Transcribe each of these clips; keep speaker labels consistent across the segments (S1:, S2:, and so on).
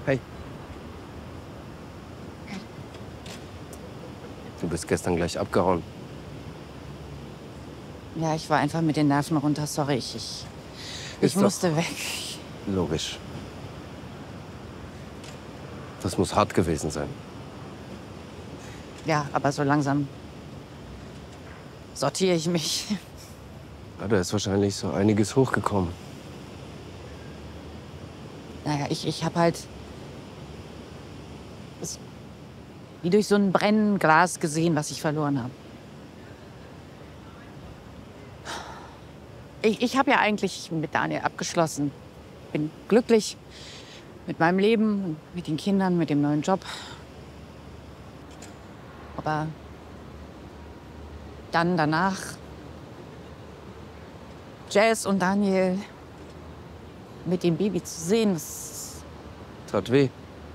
S1: Hey. Du bist gestern gleich abgehauen.
S2: Ja, ich war einfach mit den Nerven runter. Sorry, ich
S1: Ist doch
S2: musste weg.
S1: logisch. Das muss hart gewesen sein.
S2: Ja, aber so langsam sortiere ich mich.
S1: Ja, da ist wahrscheinlich so einiges hochgekommen.
S2: Naja, ich habe halt es wie durch so ein Brennglas gesehen, was ich verloren habe. Ich habe ja eigentlich mit Daniel abgeschlossen. Bin glücklich mit meinem Leben, mit den Kindern, mit dem neuen Job. Aber dann danach Jess und Daniel mit dem Baby zu sehen, das
S1: Tat weh.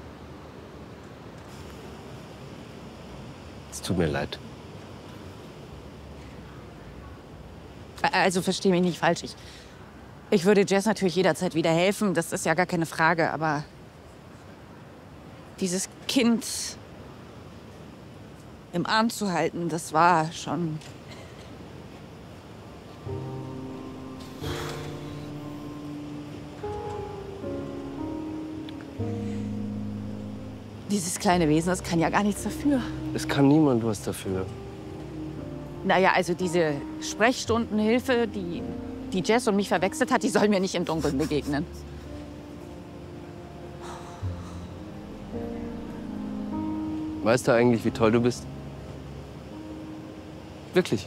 S1: Es tut mir leid.
S2: also versteh mich nicht falsch. Ich würde Jess natürlich jederzeit wieder helfen, das ist ja gar keine Frage, aber dieses Kind im Arm zu halten, das war schon. Dieses kleine Wesen, das kann ja gar nichts dafür.
S1: Es kann niemand was dafür.
S2: Naja, also diese Sprechstundenhilfe, die Jess und mich verwechselt hat, die soll mir nicht im Dunkeln begegnen.
S1: Weißt du eigentlich, wie toll du bist? Wirklich.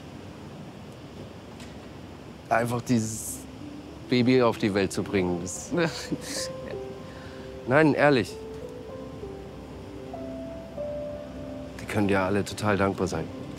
S1: Einfach dieses Baby auf die Welt zu bringen. Nein, ehrlich. Die können dir alle total dankbar sein.